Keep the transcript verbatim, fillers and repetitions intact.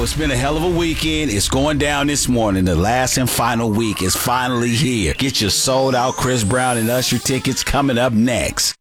it's been a hell of a weekend. It's going down this morning. The last and final week is finally here. Get your sold out Chris Brown and Usher tickets coming up next.